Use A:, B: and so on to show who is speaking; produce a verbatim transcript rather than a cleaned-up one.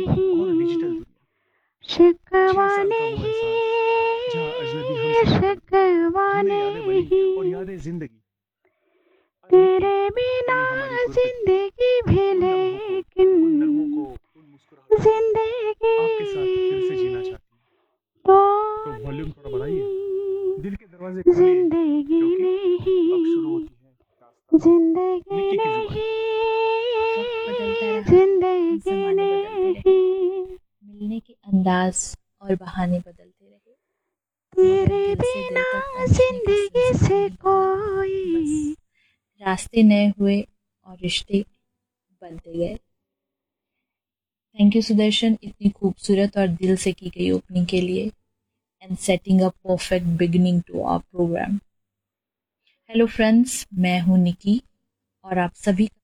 A: और डिजिटल दुनिया,
B: शिकवा
A: छह साल का वो
B: नहीं,
A: एहसास जहाँ अजनबी हमसे दूर,
B: शिकवा
A: धुने यादें बनी और
B: नहीं,
A: यादें जिंदगी। आज निकी
B: तेरे बिना
A: यानी हमारी गुर्बत की
B: जिंदगी भी
A: उन लम्हों को,
B: लेकिन
A: उन नगमों को, उन मुस्कुराहटों को
B: जिंदगी
A: आपके साथ फिर से जीना चाहती है।
B: तो
A: तो वॉल्यूम थोड़ा बढ़ाइए,
B: नहीं,
A: दिल के दरवाजे खोलिए,
B: जिंदगी
A: क्योंकि अब शुरू
B: नहीं,
A: होती है दास्तान
B: जिंदगी
A: निक्की की जुबानी।
B: नहीं,
C: वक्त बदलता रहा,
B: जिंदगी
C: जमाने बदलते रहे,
B: नहीं,
C: मिलने के अंदाज और बहाने बदलते रहे, मगर
B: तेरे
C: दिल से दिल
B: बिना
C: तक पहुंचने का
B: जिंदगी
C: सिलसिला
B: से
C: नहीं बदला। बस
B: कोई
C: रास्ते नए हुए और रिश्ते बनते गए। थैंक यू सुदर्शन, इतनी खूबसूरत और दिल से की गई ओपनिंग के लिए and setting a perfect beginning to our programme. Hello friends, मैं हूं निकी और आप सभी